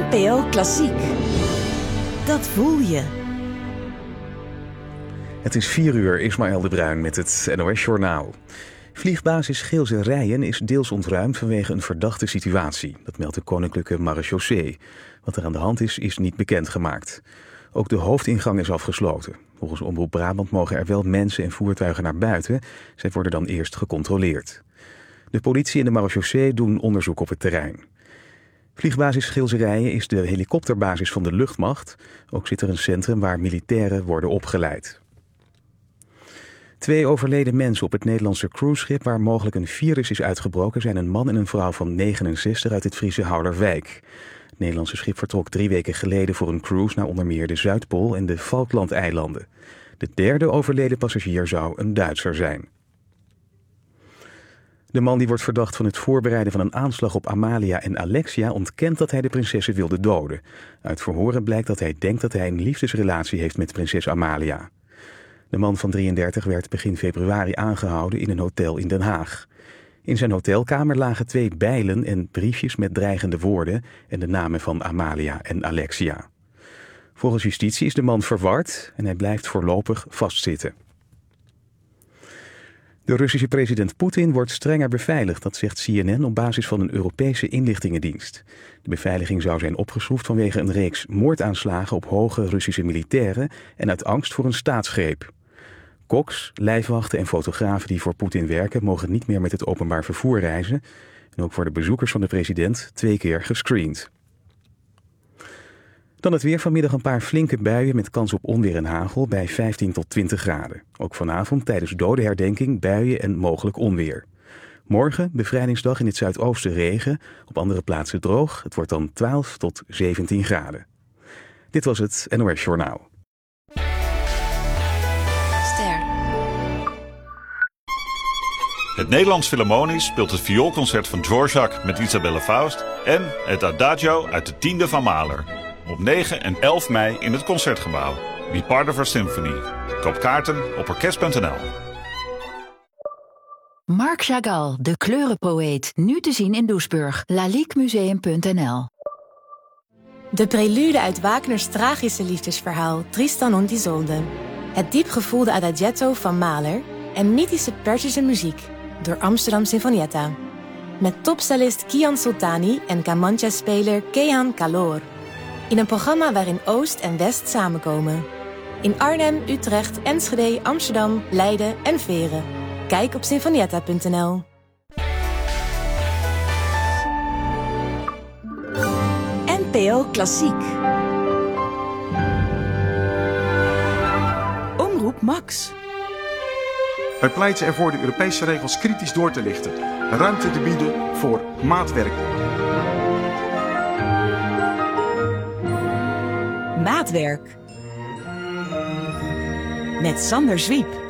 NPO Klassiek. Dat voel je. Het is 4:00, Ismaël de Bruin met het NOS-journaal. Vliegbasis Geelse Rijen is deels ontruimd vanwege een verdachte situatie. Dat meldt de Koninklijke Marechaussee. Wat er aan de hand is niet bekendgemaakt. Ook de hoofdingang is afgesloten. Volgens Omroep Brabant mogen er wel mensen en voertuigen naar buiten. Zij worden dan eerst gecontroleerd. De politie en de Marechaussee doen onderzoek op het terrein. Vliegbasis Geelse Rijen is de helikopterbasis van de luchtmacht. Ook zit er een centrum waar militairen worden opgeleid. 2 overleden mensen op het Nederlandse cruiseschip waar mogelijk een virus is uitgebroken zijn een man en een vrouw van 69 uit het Friese Houderwijk. Het Nederlandse schip vertrok 3 weken geleden voor een cruise naar onder meer de Zuidpool en de Falklandeilanden. De derde overleden passagier zou een Duitser zijn. De man die wordt verdacht van het voorbereiden van een aanslag op Amalia en Alexia ontkent dat hij de prinsessen wilde doden. Uit verhoren blijkt dat hij denkt dat hij een liefdesrelatie heeft met prinses Amalia. De man van 33 werd begin februari aangehouden in een hotel in Den Haag. In zijn hotelkamer lagen 2 bijlen en briefjes met dreigende woorden en de namen van Amalia en Alexia. Volgens justitie is de man verward en hij blijft voorlopig vastzitten. De Russische president Poetin wordt strenger beveiligd, dat zegt CNN op basis van een Europese inlichtingendienst. De beveiliging zou zijn opgeschroefd vanwege een reeks moordaanslagen op hoge Russische militairen en uit angst voor een staatsgreep. Koks, lijfwachten en fotografen die voor Poetin werken mogen niet meer met het openbaar vervoer reizen. En ook worden bezoekers van de president 2 keer gescreend. Dan het weer, vanmiddag een paar flinke buien met kans op onweer en hagel bij 15 tot 20 graden. Ook vanavond tijdens dodenherdenking buien en mogelijk onweer. Morgen, bevrijdingsdag, in het zuidoosten regen, op andere plaatsen droog. Het wordt dan 12 tot 17 graden. Dit was het NOS Journaal. Het Nederlands Philharmonisch speelt het vioolconcert van Dvorak met Isabelle Faust en het Adagio uit de 10e van Mahler. Op 9 en 11 mei in het Concertgebouw. Be part of our symphony. Koop kaarten op orkest.nl. Marc Chagall, de kleurenpoëet. Nu te zien in Doesburg. laliquemuseum.nl. De prelude uit Wagners tragische liefdesverhaal Tristan und Isolde. Het diepgevoelde adagietto van Mahler en mythische Perzische muziek door Amsterdam Sinfonietta. Met topcellist Kian Soltani en Kamancha-speler Kehan Kalor. In een programma waarin Oost en West samenkomen. In Arnhem, Utrecht, Enschede, Amsterdam, Leiden en Veren. Kijk op sinfonietta.nl. NPO Klassiek. Omroep Max. Wij pleiten ervoor de Europese regels kritisch door te lichten. Ruimte te bieden voor maatwerk. Maatwerk. Met Sander Zwiep.